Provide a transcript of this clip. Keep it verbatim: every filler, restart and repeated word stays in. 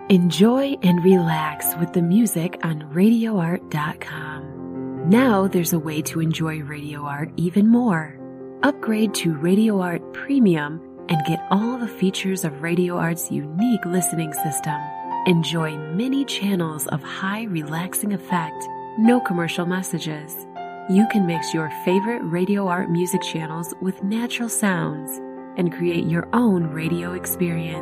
Enjoy and relax with the music on radio art dot com. Now there's a way to enjoy Radio Art even more. Upgrade to Radio Art Premium and get all the features of Radio Art's unique listening system. Enjoy many channels of high relaxing effect, no commercial messages. You can mix your favorite Radio Art music channels with natural sounds and create your own radio experience.